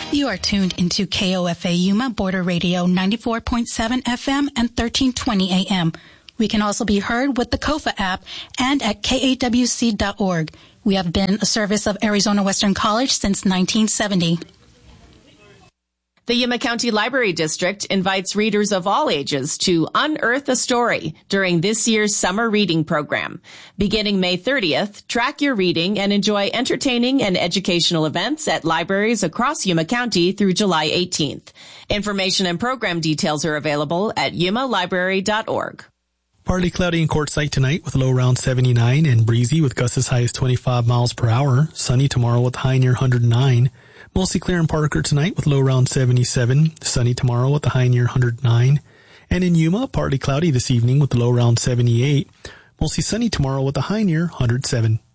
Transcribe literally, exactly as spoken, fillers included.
You are tuned into K O F A Yuma Border Radio ninety-four point seven F M and thirteen twenty A M. We can also be heard with the KOFA app and at K A W C dot org. We have been a service of Arizona Western College since nineteen seventy. The Yuma County Library District invites readers of all ages to unearth a story during this year's summer reading program. Beginning May thirtieth, track your reading and enjoy entertaining and educational events at libraries across Yuma County through July eighteenth. Information and program details are available at Yuma Library dot org. Partly cloudy in Quartzsite tonight with a low around seventy-nine and breezy with gusts as high as twenty-five miles per hour. Sunny tomorrow with high near one hundred nine. Mostly clear in Parker tonight with low around seventy-seven. Sunny tomorrow with a high near one hundred nine. And in Yuma, partly cloudy this evening with a low around seventy-eight. Mostly sunny tomorrow with a high near one hundred seven.